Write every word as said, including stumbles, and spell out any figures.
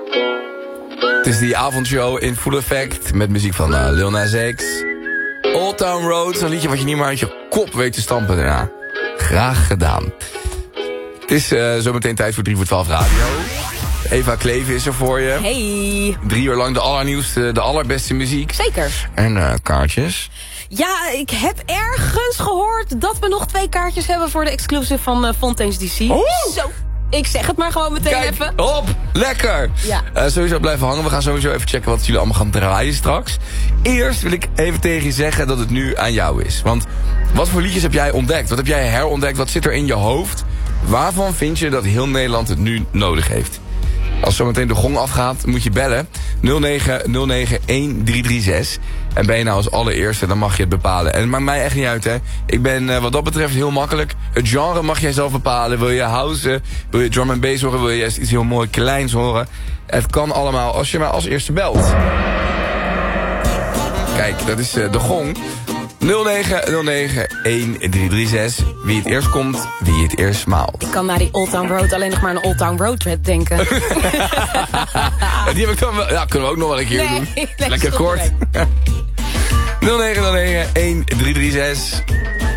Het is die avondshow in full effect met muziek van uh, Lil Nas X. Old Town Road, een liedje wat je niet meer uit je kop weet te stampen daarna. Graag gedaan. Het is uh, zometeen tijd voor drie voor twaalf radio. Eva Kleven is er voor je. Hey. Drie uur lang de allernieuwste, de allerbeste muziek. Zeker. En uh, kaartjes. Ja, ik heb ergens gehoord dat we nog twee kaartjes hebben voor de exclusive van uh, Fontaine's D C. Oh. Zo, ik zeg het maar gewoon meteen Kijk, even. op, lekker. Ja. Uh, sowieso blijven hangen. We gaan sowieso even checken wat jullie allemaal gaan draaien straks. Eerst wil ik even tegen je zeggen dat het nu aan jou is. Want wat voor liedjes heb jij ontdekt? Wat heb jij herontdekt? Wat zit er in je hoofd? Waarvan vind je dat heel Nederland het nu nodig heeft? Als zometeen de gong afgaat, moet je bellen. nul negen nul negen een drie drie zes. En ben je nou als allereerste, dan mag je het bepalen. En het maakt mij echt niet uit, hè. Ik ben uh, wat dat betreft heel makkelijk. Het genre mag jij zelf bepalen. Wil je house, wil je drum and bass horen, wil je iets heel mooi kleins horen. Het kan allemaal als je maar als eerste belt. Kijk, dat is uh, de gong. nul negen nul negen een drie drie zes. Wie het eerst komt, wie het eerst maalt. Ik kan na die Old Town Road alleen nog maar aan een Old Town Road trip denken. Die heb ik dan wel. Ja, kunnen we ook nog wel een keer nee, doen. Nee, lekker kort. nul negen nul negen een drie drie zes.